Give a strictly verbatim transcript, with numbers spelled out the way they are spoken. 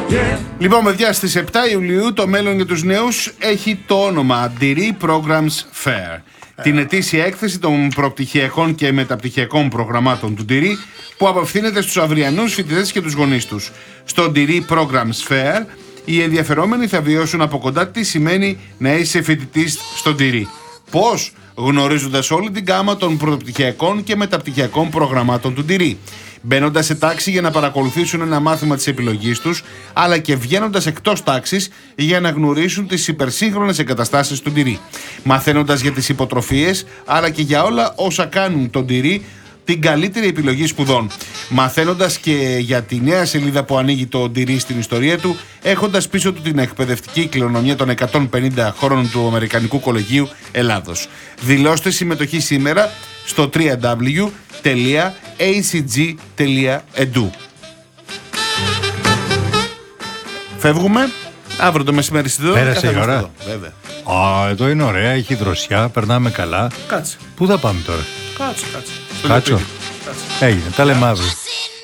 Λοιπόν, παιδιά, στις επτά Ιουλίου το μέλλον για τους νέους έχει το όνομα Ντυρί Programs Fair. Την ετήσια έκθεση των προπτυχιακών και μεταπτυχιακών προγραμμάτων του Ντυρί που απευθύνεται στους αυριανούς φοιτητές και τους γονείς τους. Στο Ντυρί Programs Fair οι ενδιαφερόμενοι θα βιώσουν από κοντά τι σημαίνει να είσαι φοιτητής στο Ντυρί. Πώς? Γνωρίζοντας όλη την γάμα των προπτυχιακών και μεταπτυχιακών προγραμμάτων του Ντυρί. Μπαίνοντας σε τάξη για να παρακολουθήσουν ένα μάθημα της επιλογής τους, αλλά και βγαίνοντας εκτός τάξης για να γνωρίσουν τις υπερσύγχρονες εγκαταστάσεις του Ντυρί. Μαθαίνοντας για τις υποτροφίες, αλλά και για όλα όσα κάνουν τον Ντυρί την καλύτερη επιλογή σπουδών. Μαθαίνοντας και για τη νέα σελίδα που ανοίγει το Ντυρί στην ιστορία του, έχοντας πίσω του την εκπαιδευτική κληρονομιά των εκατόν πενήντα χρόνων του Αμερικανικού Κολεγίου Ελλάδος. Δηλώστε συμμετοχή σήμερα στο double-u double-u double-u τελεία έι σι τζι τελεία ι ντι γιου. Φεύγουμε. Αύριο το μεσημέρι στις δώδεκα. Πέρασε η ώρα. Εδώ, βέβαια. Α, εδώ είναι ωραία, έχει δροσιά, περνάμε καλά. Κάτσε. Πού θα πάμε τώρα? Κάτσε, κάτσε. Στο Κάτσο. λεπίδι. Κάτσε. Έγινε, τα λέμε αύριο.